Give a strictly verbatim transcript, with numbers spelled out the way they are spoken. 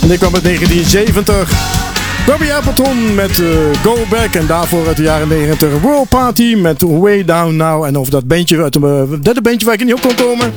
En ik kwam uit negentien zeventig. Robbie Appleton met uh, Go Back. En daarvoor uit de jaren negentig World Party met Way Down Now. En over dat bandje, uit een uh, derde bandje waar ik niet op kon komen.